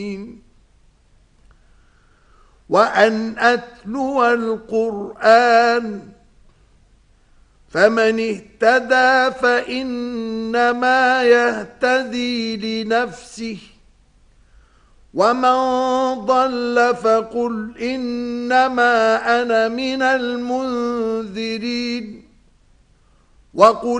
وأن أتلو القرآن فمن اهتدى فإنما يهتدي لنفسه ومن ضل فقل إنما أنا من المنذرين وقل